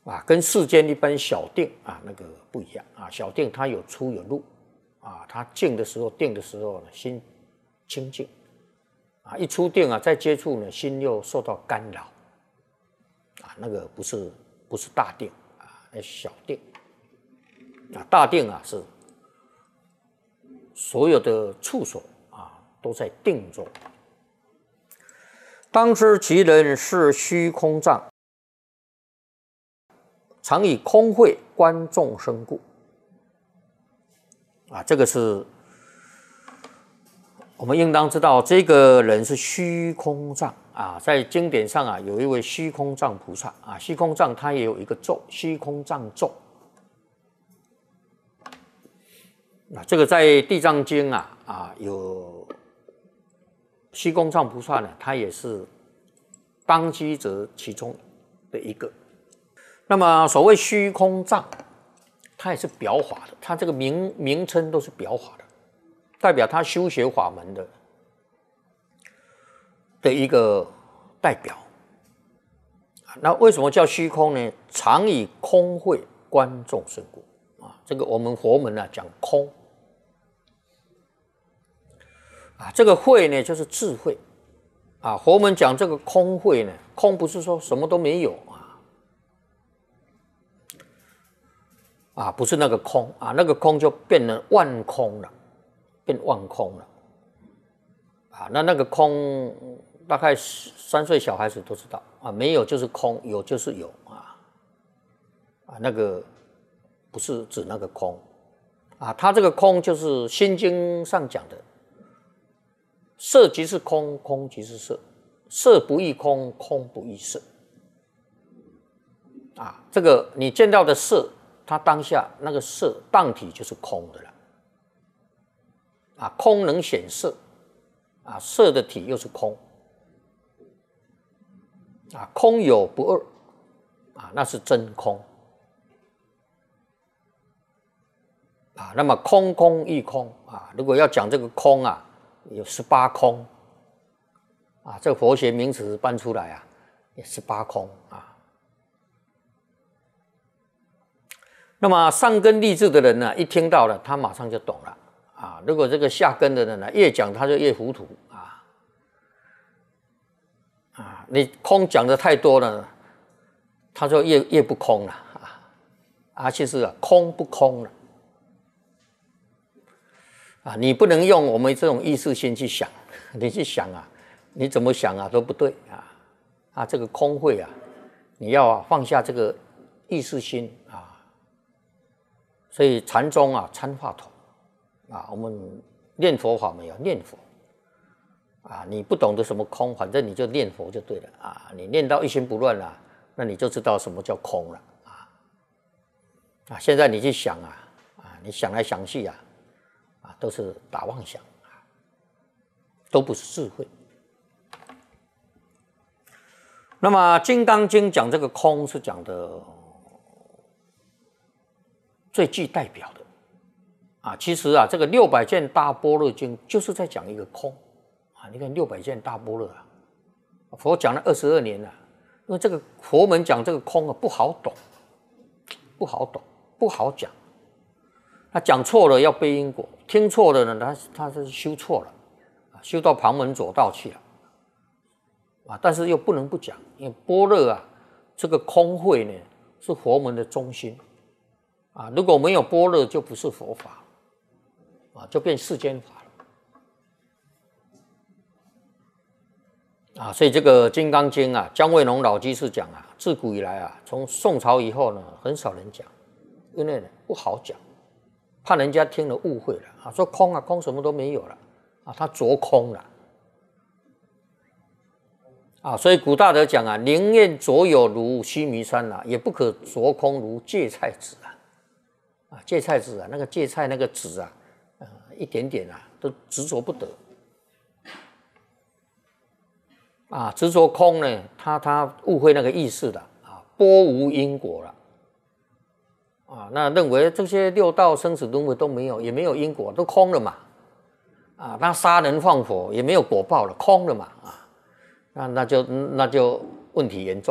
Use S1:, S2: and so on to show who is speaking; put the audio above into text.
S1: 啊，跟世间一般小定啊那个不一样啊。小定它有出有入啊，它静的时候、定的时候呢，心清净啊，一出定啊，再接触呢，心又受到干扰啊，那个不是大定啊，那小定啊，大定啊是所有的处所啊都在定中。当知其人是虚空藏，常以空慧观众生故。啊，这个是我们应当知道，这个人是虚空藏啊。在经典上啊，有一位虚空藏菩萨啊，虚空藏他也有一个咒，虚空藏咒。啊，这个在地藏经啊有虚空藏菩萨呢，他也是当机者其中的一个。那么所谓虚空藏，它也是表法的，它这个名称都是表法的，代表他修学法门的一个代表。那为什么叫虚空呢？常以空慧观众生故啊。这个我们佛门呢讲空啊，这个慧呢就是智慧啊。佛门讲这个空慧呢，空不是说什么都没有啊，不是那个空啊，那个空就变成万空了，变万空了啊。那个空大概3岁小孩子都知道啊，没有就是空，有就是有啊，那个不是指那个空啊，它这个空就是《心经》上讲的，色即是空，空即是色，色不异空，空不异色啊。这个你见到的色，它当下那个色当体就是空的了啊，空能显色啊，色的体又是空啊，空有不二啊，那是真空啊。那么空空亦空啊，如果要讲这个空啊，有18空啊，这个佛学名词搬出来啊，也18空啊。那么上根立志的人呢，一听到了，他马上就懂了啊。如果这个下根的人呢，越讲他就越糊涂啊，你空讲的太多了，他就越不空了其实空不空了啊。你不能用我们这种意识心去想，你去想你怎么想都不对这个空慧你要放下这个意识心所以禅宗参话头我们念佛法没有念佛你不懂得什么空，反正你就念佛就对了你念到一心不乱了，那你就知道什么叫空了现在你去想你想来想去都是打妄想都不是智慧。那么《金刚经》讲这个空是讲的最具代表的其实这个600卷大般若经就是在讲一个空你看600卷大般若佛讲了22年了，因为这个佛门讲这个空不好懂，不好讲。他讲错了要背因果，听错了呢，他是修错了，修到旁门左道去了但是又不能不讲，因为般若这个空慧呢是佛门的中心如果没有般若就不是佛法就变世间法了所以这个《金刚经》姜惠农老居士讲自古以来从宋朝以后呢，很少人讲，因为不好讲，怕人家听了误会了说空空什么都没有了他着空了所以古大德讲宁愿着有如须弥山也不可着空如芥菜籽芥菜籽那个芥菜那个籽一点点都执着不得执着空呢，他误会那个意思了波无因果了那认为这些6道生死轮回都没有，也没有因果，都空了嘛那杀人放火也没有果报了，空了嘛那就问题严重。